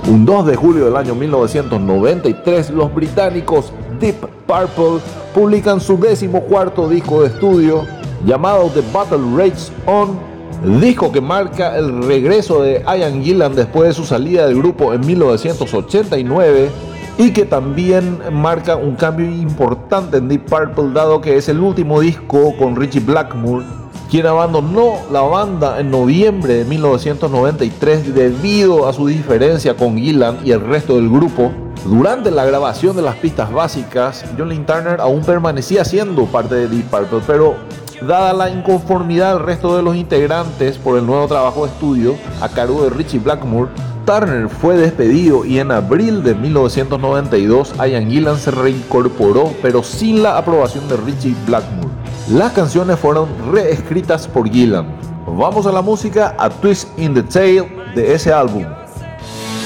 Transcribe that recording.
Un 2 de julio del año 1993, los británicos Deep Purple publican su 14º disco de estudio llamado The Battle Rages On, disco que marca el regreso de Ian Gillan después de su salida del grupo en 1989 y que también marca un cambio importante en Deep Purple, dado que es el último disco con Ritchie Blackmore, quien abandonó la banda en noviembre de 1993 debido a su diferencia con Gillan y el resto del grupo. Durante la grabación de las pistas básicas, John Lynn Turner aún permanecía siendo parte de Deep Purple, pero dada la inconformidad del resto de los integrantes por el nuevo trabajo de estudio a cargo de Ritchie Blackmore, Turner fue despedido y en abril de 1992 Ian Gillan se reincorporó, pero sin la aprobación de Ritchie Blackmore. Las canciones fueron reescritas por Gillan. Vamos a la música, a Twist in the Tail de ese álbum.